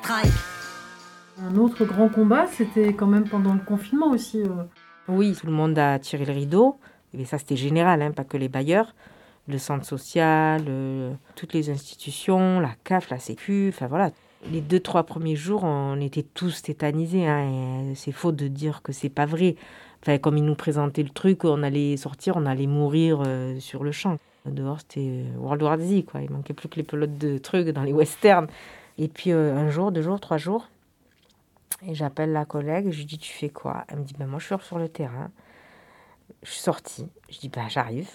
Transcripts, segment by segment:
Strike. Un autre grand combat, c'était quand même pendant le confinement aussi. Oui, tout le monde a tiré le rideau. Et ça, c'était général, pas que les bailleurs. Le centre social, toutes les institutions, la CAF, la Sécu, enfin voilà. Les 2-3 premiers jours, on était tous tétanisés. Et c'est faux de dire que c'est pas vrai. Enfin, comme ils nous présentaient le truc, on allait sortir, on allait mourir sur le champ. Dehors, c'était World War Z, quoi. Il manquait plus que les pelotes de trucs dans les westerns. Et puis, un jour, 2 jours, 3 jours, et j'appelle la collègue, je lui dis, tu fais quoi? Elle me dit, moi, je suis sur le terrain. Je suis sortie. Je dis, j'arrive.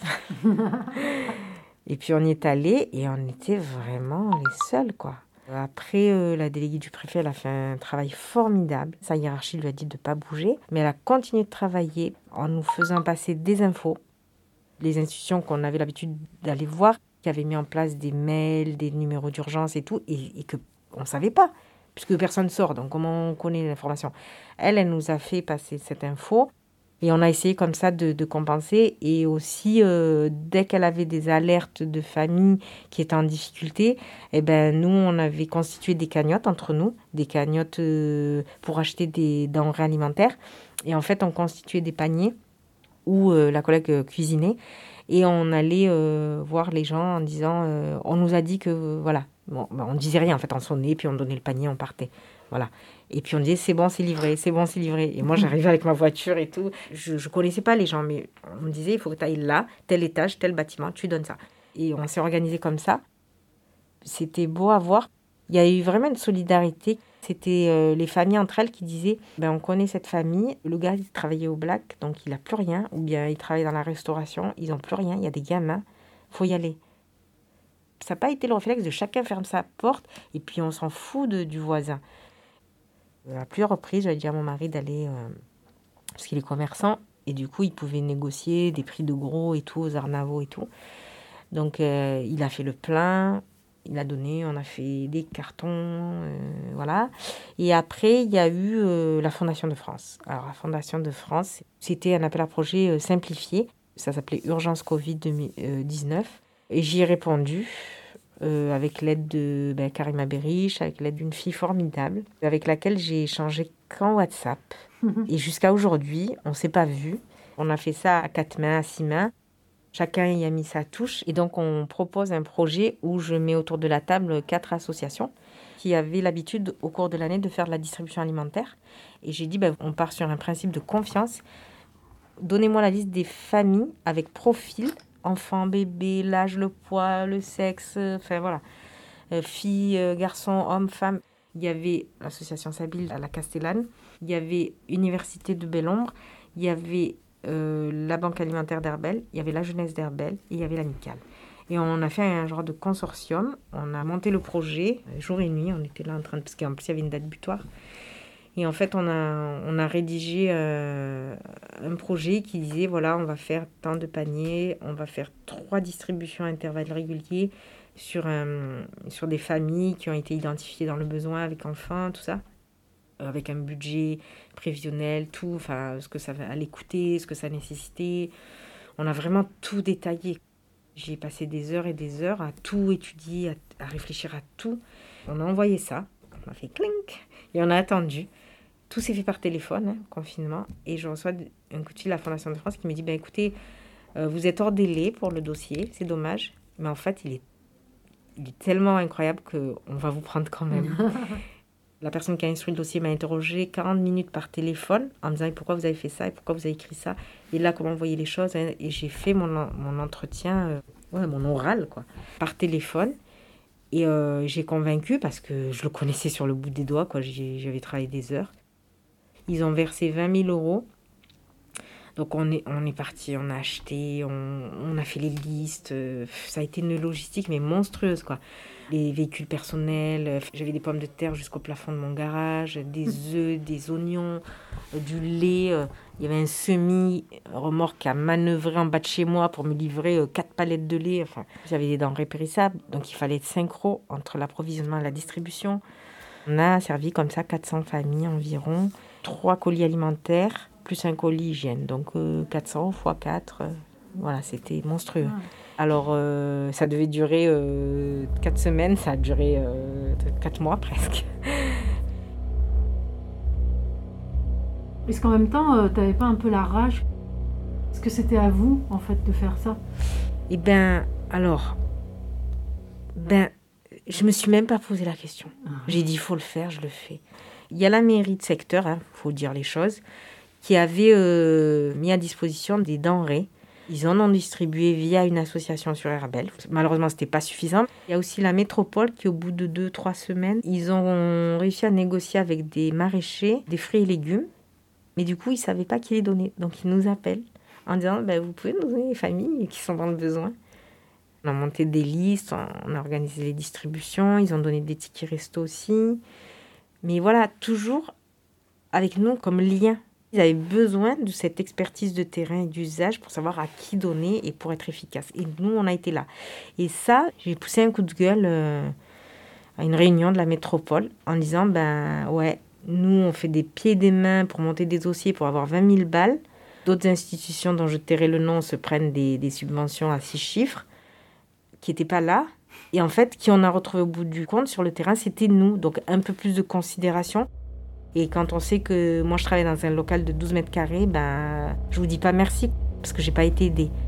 Et puis, on y est allé et on était vraiment les seuls, quoi. Après, la déléguée du préfet, elle a fait un travail formidable. Sa hiérarchie lui a dit de ne pas bouger, mais elle a continué de travailler en nous faisant passer des infos. Les institutions qu'on avait l'habitude d'aller voir, qui avaient mis en place des mails, des numéros d'urgence et tout, et qu'on ne savait pas, puisque personne ne sort, donc comment on connaît l'information? Elle nous a fait passer cette info, et on a essayé comme ça de compenser, et aussi, dès qu'elle avait des alertes de familles qui étaient en difficulté, nous, on avait constitué des cagnottes entre nous, des cagnottes pour acheter des denrées alimentaires, et en fait, on constituait des paniers où la collègue cuisinait, et on allait voir les gens en disant on nous a dit que voilà. Bon, on disait rien en fait, on sonnait, puis on donnait le panier, on partait. Voilà. Et puis on disait c'est bon, c'est livré, c'est bon, c'est livré. Et moi j'arrivais avec ma voiture et tout. Je connaissais pas les gens, mais on me disait il faut que tu ailles là, tel étage, tel bâtiment, tu donnes ça. Et on s'est organisé comme ça. C'était beau à voir. Il y a eu vraiment une solidarité. C'était les familles entre elles qui disaient on connaît cette famille, le gars il travaillait au Black, donc il n'a plus rien, ou bien il travaille dans la restauration, ils n'ont plus rien, il y a des gamins, il faut y aller. Ça n'a pas été le réflexe de chacun ferme sa porte et puis on s'en fout du voisin. À plusieurs reprises, j'avais dit à mon mari d'aller, parce qu'il est commerçant, et du coup il pouvait négocier des prix de gros et tout, aux arnavaux et tout. Donc il a fait le plein. Il a donné, on a fait des cartons, voilà. Et après, il y a eu la Fondation de France. Alors, la Fondation de France, c'était un appel à projet simplifié. Ça s'appelait Urgence Covid-19. Et j'y ai répondu avec l'aide de Karima Berich, avec l'aide d'une fille formidable, avec laquelle j'ai échangé qu'en WhatsApp. Et jusqu'à aujourd'hui, on ne s'est pas vu. On a fait ça à 4 mains, à 6 mains. Chacun y a mis sa touche et donc on propose un projet où je mets autour de la table 4 associations qui avaient l'habitude au cours de l'année de faire de la distribution alimentaire. Et j'ai dit, on part sur un principe de confiance. Donnez-moi la liste des familles avec profil, enfants, bébés, l'âge, le poids, le sexe, enfin voilà, filles, garçons, hommes, femmes. Il y avait l'association Sabile à la Castellane, il y avait Université de Bellombre, il y avait la banque alimentaire d'Herbel, il y avait la jeunesse d'Herbel et il y avait l'amicale. Et on a fait un genre de consortium, on a monté le projet, jour et nuit, on était là en train de... Parce qu'en plus il y avait une date butoir. Et en fait on a rédigé un projet qui disait, voilà, on va faire tant de paniers, on va faire 3 distributions à intervalles réguliers sur des familles qui ont été identifiées dans le besoin avec enfants, tout ça. Avec un budget prévisionnel, tout, enfin, ce que ça allait coûter, ce que ça nécessitait. On a vraiment tout détaillé. J'ai passé des heures et des heures à tout étudier, à réfléchir à tout. On a envoyé ça, on a fait clink, et on a attendu. Tout s'est fait par téléphone, confinement, et je reçois un coup de fil de la Fondation de France qui me dit, écoutez, vous êtes hors délai pour le dossier, c'est dommage, mais en fait, il est tellement incroyable qu'on va vous prendre quand même. La personne qui a instruit le dossier m'a interrogé 40 minutes par téléphone en me disant et pourquoi vous avez fait ça et pourquoi vous avez écrit ça et là comment vous voyez les choses, et j'ai fait mon entretien, mon oral quoi, par téléphone et j'ai convaincu parce que je le connaissais sur le bout des doigts quoi, j'avais travaillé des heures. Ils ont versé 20 000 euros. Donc on est parti, on a acheté, on a fait les listes. Ça a été une logistique mais monstrueuse quoi. Les véhicules personnels, j'avais des pommes de terre jusqu'au plafond de mon garage, des œufs, des oignons, du lait. Il y avait un semi-remorque qui a manœuvré en bas de chez moi pour me livrer 4 palettes de lait. Enfin, j'avais des denrées périssables, donc il fallait être synchro entre l'approvisionnement et la distribution. On a servi comme ça 400 familles environ, 3 colis alimentaires, plus un colis hygiène. Donc 400 x 4, voilà, c'était monstrueux. Alors ça devait durer 4 semaines, ça a duré 4 mois presque. Est-ce qu'en même temps, t'avais pas un peu la rage? Est-ce que c'était à vous, en fait, de faire ça? Eh ben, alors, je me suis même pas posé la question. J'ai dit, il faut le faire, je le fais. Il y a la mairie de secteur, faut dire les choses, qui avait mis à disposition des denrées. Ils en ont distribué via une association sur Herbel. Malheureusement, ce n'était pas suffisant. Il y a aussi la métropole qui, au bout de 2-3 semaines, ils ont réussi à négocier avec des maraîchers des fruits et légumes. Mais du coup, ils ne savaient pas qui les donner. Donc, ils nous appellent en disant vous pouvez nous donner les familles qui sont dans le besoin. On a monté des listes, on a organisé les distributions. Ils ont donné des tickets resto aussi. Mais voilà, toujours avec nous comme lien. Ils avaient besoin de cette expertise de terrain et d'usage pour savoir à qui donner et pour être efficace. Et nous, on a été là. Et ça, j'ai poussé un coup de gueule à une réunion de la métropole en disant, nous, on fait des pieds et des mains pour monter des dossiers pour avoir 20 000 balles. D'autres institutions dont je tairai le nom se prennent des subventions à 6 chiffres qui n'étaient pas là. Et en fait, qui on a retrouvé au bout du compte sur le terrain, c'était nous. Donc, un peu plus de considération. Et quand on sait que moi, je travaille dans un local de 12 mètres carrés, je vous dis pas merci parce que j'ai pas été aidée.